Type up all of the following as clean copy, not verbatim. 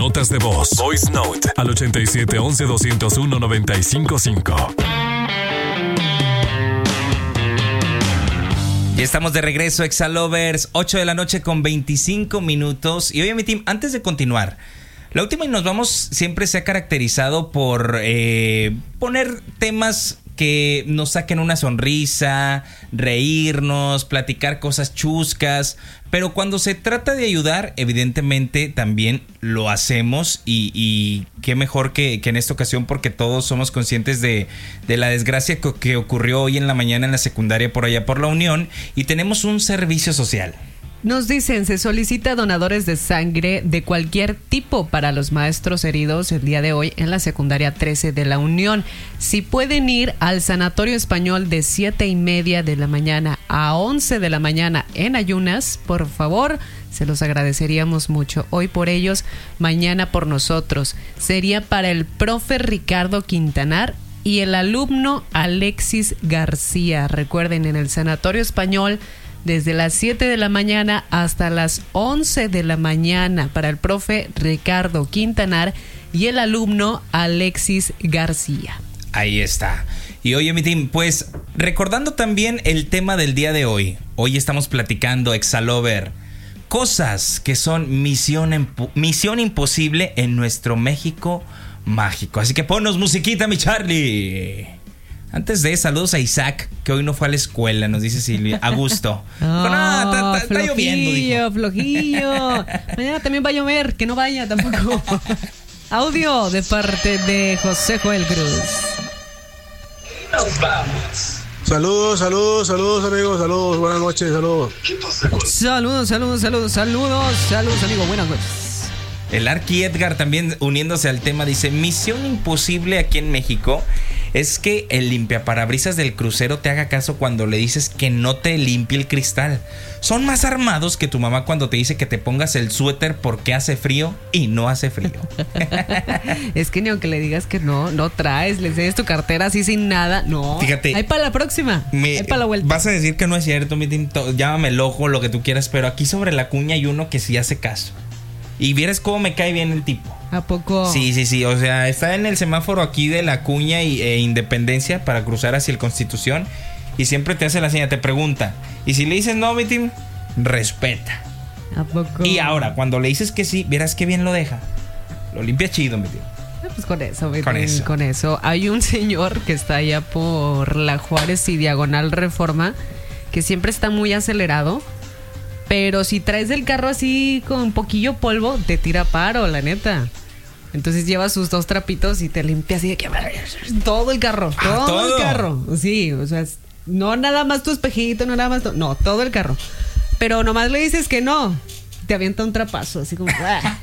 notas de voz. Voice Note al 8711-201-955. Ya estamos de regreso, Exalovers, 8 de la noche con 25 minutos. Y oye, mi team, antes de continuar, la última y nos vamos siempre se ha caracterizado por poner temas que nos saquen una sonrisa, reírnos, platicar cosas chuscas, pero cuando se trata de ayudar, evidentemente también lo hacemos y qué mejor que en esta ocasión, porque todos somos conscientes de la desgracia que ocurrió hoy en la mañana en la secundaria por allá por La Unión, y tenemos un servicio social. Nos dicen, se solicita donadores de sangre de cualquier tipo para los maestros heridos el día de hoy en la secundaria 13 de La Unión. Si pueden ir al Sanatorio Español de 7:30 de la mañana a 11 de la mañana en ayunas, por favor, se los agradeceríamos mucho. Hoy por ellos, mañana por nosotros. Sería para el profe Ricardo Quintanar y el alumno Alexis García. Recuerden, en el Sanatorio Español, desde las 7 de la mañana hasta las 11 de la mañana para el profe Ricardo Quintanar y el alumno Alexis García. Ahí está. Y oye, mi team, pues recordando también el tema del día de hoy. Hoy estamos platicando, Exalover, cosas que son misión imposible en nuestro México mágico. Así que ponnos musiquita, mi Charlie. Antes de, saludos a Isaac, que hoy no fue a la escuela, nos dice Silvia. A gusto. Está lloviendo, dijo. Flojillo. Mañana también va a llover, que no vaya tampoco. Audio de parte de José Joel Cruz. Nos vamos. Saludos amigos, saludos, buenas noches, saludos. Saludos, amigo, buenas noches. El Arqui Edgar también uniéndose al tema dice, misión imposible aquí en México es que el limpiaparabrisas del crucero te haga caso cuando le dices que no te limpie el cristal. Son más armados que tu mamá cuando te dice que te pongas el suéter porque hace frío y no hace frío. Es que ni aunque le digas que no traes, le enseñas tu cartera así sin nada. No, fíjate, ahí para la próxima, ahí para la vuelta. Vas a decir que no es cierto, llámame loco, lo que tú quieras, pero aquí sobre la cuña hay uno que sí hace caso. Y vieras cómo me cae bien el tipo. ¿A poco? Sí. O sea, está en el semáforo aquí de la Cuña e Independencia para cruzar hacia el Constitución. Y siempre te hace la señal, te pregunta. Y si le dices no, mi team, respeta. ¿A poco? Y ahora, cuando le dices que sí, verás qué bien lo deja. Lo limpia chido, mi team. Pues con eso. Hay un señor que está allá por la Juárez y Diagonal Reforma, que siempre está muy acelerado. Pero si traes el carro así con un poquillo polvo, te tira paro, la neta. Entonces lleva sus 2 trapitos y te limpia así de que todo el carro, todo el carro. Sí, o sea, no nada más tu espejito, no nada más no, todo el carro. Pero nomás le dices que no, te avienta un trapazo, así como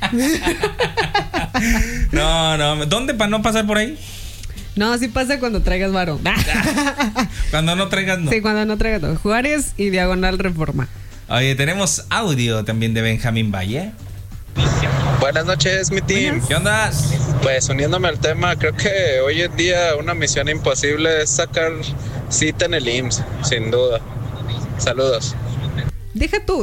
No, ¿dónde para no pasar por ahí? No, así pasa cuando traigas varo. Cuando no traigas no. Sí, cuando no traigas no. Juárez y Diagonal Reforma. Oye, tenemos audio también de Benjamín Valle. Buenas noches, mi team. ¿Qué onda? Pues uniéndome al tema, creo que hoy en día una misión imposible es sacar cita en el IMSS, sin duda. Saludos. Deja tú,